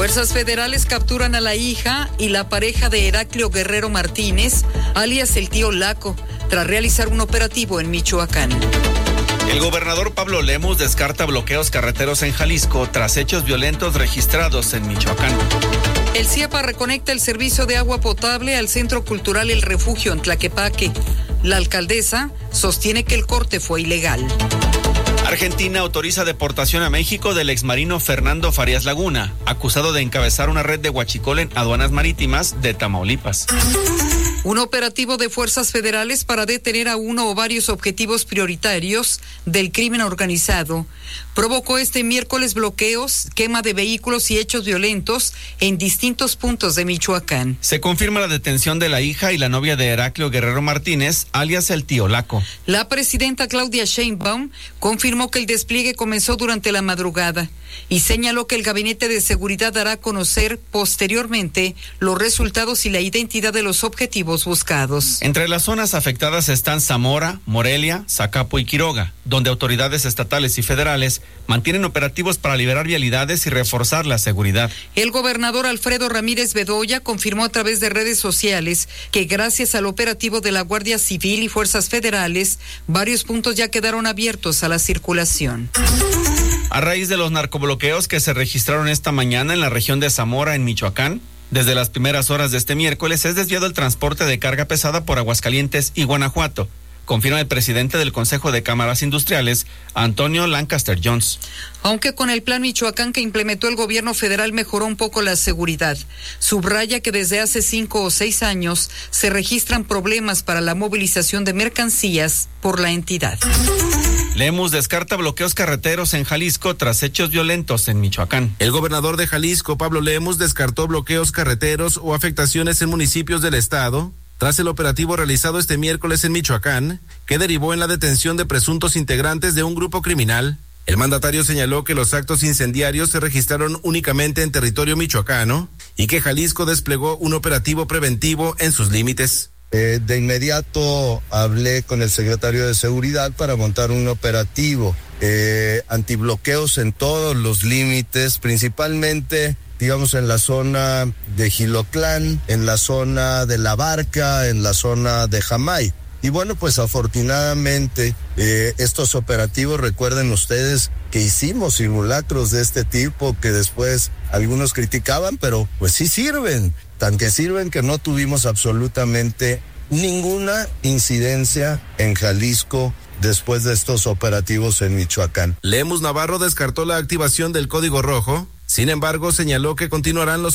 Fuerzas federales capturan a la hija y la pareja de Heraclio Guerrero Martínez, alias el tío Laco, tras realizar un operativo en Michoacán. El gobernador Pablo Lemus descarta bloqueos carreteros en Jalisco tras hechos violentos registrados en Michoacán. El CIEPA reconecta el servicio de agua potable al Centro Cultural El Refugio en Tlaquepaque. La alcaldesa sostiene que el corte fue ilegal. Argentina autoriza deportación a México del exmarino Fernando Farías Laguna, acusado de encabezar una red de huachicol en aduanas marítimas de Tamaulipas. Un operativo de fuerzas federales para detener a uno o varios objetivos prioritarios del crimen organizado provocó este miércoles bloqueos, quema de vehículos y hechos violentos en distintos puntos de Michoacán. Se confirma la detención de la hija y la novia de Heraclio Guerrero Martínez, alias el tío Laco. La presidenta Claudia Sheinbaum confirmó que el despliegue comenzó durante la madrugada y señaló que el Gabinete de Seguridad dará a conocer posteriormente los resultados y la identidad de los objetivos buscados. Entre las zonas afectadas están Zamora, Morelia, Zacapo y Quiroga, donde autoridades estatales y federales mantienen operativos para liberar vialidades y reforzar la seguridad. El gobernador Alfredo Ramírez Bedoya confirmó a través de redes sociales que gracias al operativo de la Guardia Civil y fuerzas federales, varios puntos ya quedaron abiertos a la circulación. A raíz de los narcobloqueos que se registraron esta mañana en la región de Zamora, en Michoacán, desde las primeras horas de este miércoles es desviado el transporte de carga pesada por Aguascalientes y Guanajuato, confirma el presidente del Consejo de Cámaras Industriales, Antonio Lancaster Jones. Aunque con el plan Michoacán que implementó el gobierno federal mejoró un poco la seguridad, subraya que desde hace 5 o 6 años se registran problemas para la movilización de mercancías por la entidad. Lemus descarta bloqueos carreteros en Jalisco tras hechos violentos en Michoacán. El gobernador de Jalisco, Pablo Lemus, descartó bloqueos carreteros o afectaciones en municipios del estado tras el operativo realizado este miércoles en Michoacán, que derivó en la detención de presuntos integrantes de un grupo criminal. El mandatario señaló que los actos incendiarios se registraron únicamente en territorio michoacano y que Jalisco desplegó un operativo preventivo en sus límites. De inmediato hablé con el secretario de Seguridad para montar un operativo antibloqueos en todos los límites, principalmente digamos en la zona de Jilotlán, en la zona de La Barca, en la zona de Jamay. Y bueno, pues afortunadamente estos operativos, recuerden ustedes que hicimos simulacros de este tipo que después algunos criticaban, pero pues sí sirven, tan que sirven que no tuvimos absolutamente ninguna incidencia en Jalisco después de estos operativos en Michoacán. Lemus Navarro descartó la activación del Código Rojo, sin embargo señaló que continuarán los